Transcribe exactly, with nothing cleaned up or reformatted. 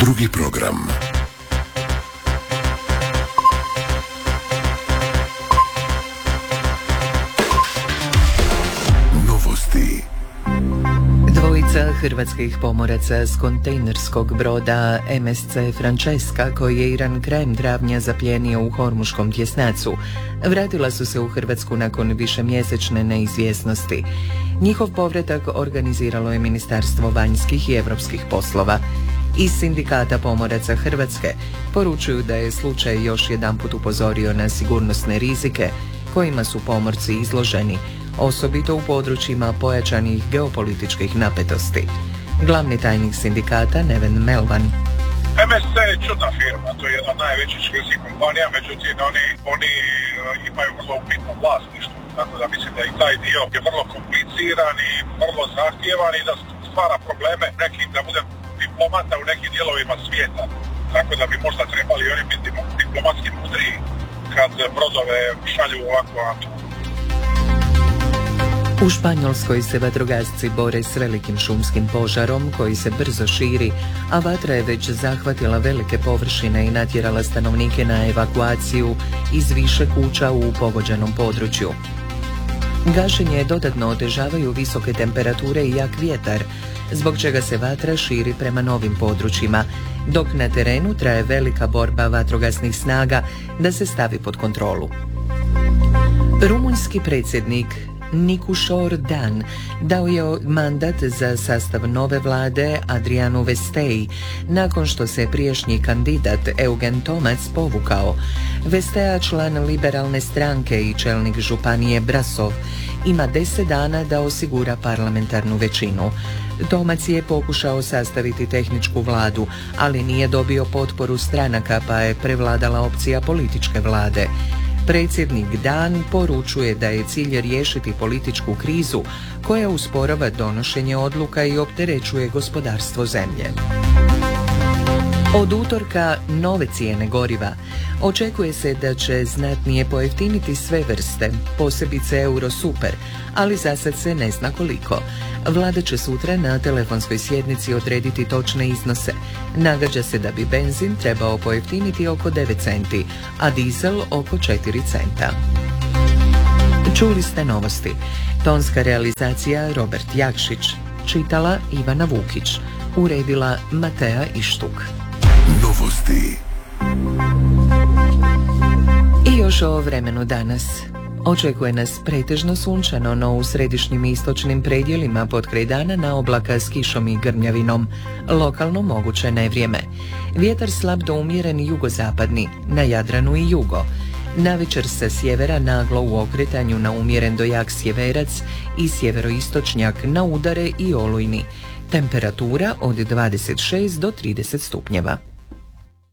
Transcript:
Drugi program. Novosti. Dvojica hrvatskih pomoraca s kontejnerskog broda M S C Francesca, koji je Iran krajem travnja zaplijenio u Hormuškom tjesnacu, vratila su se u Hrvatsku nakon višemjesečne neizvjesnosti. Njihov povratak organiziralo je Ministarstvo vanjskih i europskih poslova. Iz Sindikata pomoraca Hrvatske poručuju da je slučaj još jedanput upozorio na sigurnosne rizike kojima su pomorci izloženi, osobito u područjima pojačanih geopolitičkih napetosti. Glavni tajnik sindikata Neven Melvan. M S C je čudna firma, to je jedna od najvećih švedskih kompanija, međutim oni, oni imaju vrlo upitno vlasništvo, tako da mislim da i taj dio je vrlo kompliciran i vrlo zahtjevan i da stvara probleme nekim, da budem diplomata u nekim dijelovima svijeta, tako da bi možda trebali oni biti diplomatski mudriji kad brodove šalju ovako avanturu. U Španjolskoj se vatrogasci bore s velikim šumskim požarom koji se brzo širi, a vatra je već zahvatila velike površine i natjerala stanovnike na evakuaciju iz više kuća u pogođenom području. Gašenje dodatno otežavaju visoke temperature i jak vjetar, zbog čega se vatra širi prema novim područjima, dok na terenu traje velika borba vatrogasnih snaga da se stavi pod kontrolu. Rumunjski predsjednik Nikušor Dan dao je mandat za sastav nove vlade Adrianu Vesteji nakon što se prijašnji kandidat Eugen Tomac povukao. Vesteja, član liberalne stranke i čelnik županije Brasov, ima deset dana da osigura parlamentarnu većinu. Tomac je pokušao sastaviti tehničku vladu, ali nije dobio potporu stranaka, pa je prevladala opcija političke vlade. Predsjednik Dan poručuje da je cilj riješiti političku krizu koja usporava donošenje odluka i opterećuje gospodarstvo zemlje. Od utorka nove cijene goriva. Očekuje se da će znatnije pojeftiniti sve vrste, posebice Euro Super, ali zasad se ne zna koliko. Vlada će sutra na telefonskoj sjednici odrediti točne iznose. Nagađa se da bi benzin trebao pojeftiniti oko devet centi, a dizel oko četiri centa. Čuli ste novosti. Tonska realizacija Robert Jakšić. Čitala Ivana Vukić. Uredila Matea Ištuk. Novosti. I još o vremenu danas. Očekuje nas pretežno sunčano, no u središnjim i istočnim predjelima potkraj dana na oblaka s kišom i grmljavinom. Lokalno moguće nevrijeme. Vjetar slab do umjeren jugozapadni, na Jadranu i jugo. Navečer sa sjevera naglo u okretanju na umjeren do jak sjeverac i sjeveroistočnjak na udare i olujni. Temperatura od dvadeset šest do trideset stupnjeva.